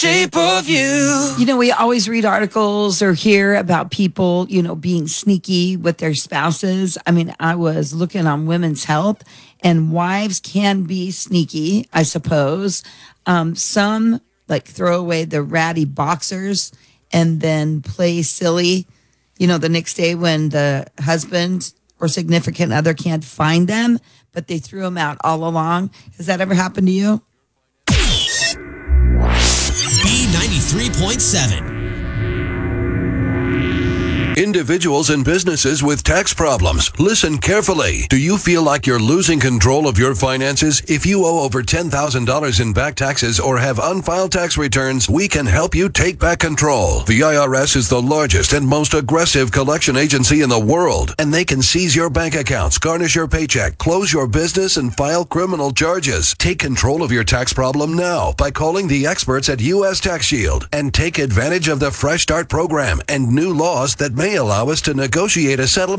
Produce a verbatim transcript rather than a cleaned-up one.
shape of you. You know, we always read articles or hear about people, you know, being sneaky with their spouses. I mean, I was looking on Women's Health, and wives can be sneaky, I suppose. Um, some like throw away the ratty boxers and then play silly, you know, the next day when the husband or significant other can't find them, but they threw them out all along. Has that ever happened to you? B ninety-three point seven. Individuals and businesses with tax problems, listen carefully. Do you feel like you're losing control of your finances? If you owe over ten thousand dollars in back taxes or have unfiled tax returns, we can help you take back control. The I R S is the largest and most aggressive collection agency in the world, and they can seize your bank accounts, garnish your paycheck, close your business, and file criminal charges. Take control of your tax problem now by calling the experts at U S Tax Shield and take advantage of the Fresh Start program and new laws that may allow us to negotiate a settlement